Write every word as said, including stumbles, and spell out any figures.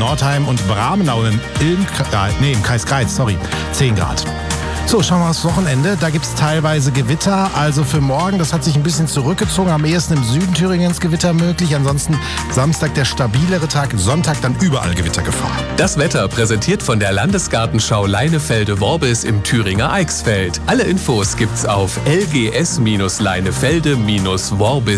Nordheim und Bramenau im, im, äh, nee, im Kreis Greiz, sorry, zehn Grad. So, schauen wir aufs Wochenende. Da gibt es teilweise Gewitter. Also für morgen, das hat sich ein bisschen zurückgezogen. Am ehesten im Süden Thüringens Gewitter möglich. Ansonsten Samstag der stabilere Tag. Sonntag dann überall Gewittergefahr. Das Wetter präsentiert von der Landesgartenschau Leinefelde-Worbis im Thüringer Eichsfeld. Alle Infos gibt's auf l g s Bindestrich leinefelde Bindestrich worbis